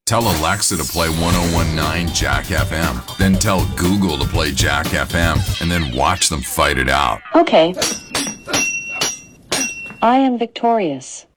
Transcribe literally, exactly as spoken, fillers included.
Tell Alexa to play one oh one point nine Jack F M. Then tell Google to play Jack F M, and then watch them fight it out. Okay. I am victorious.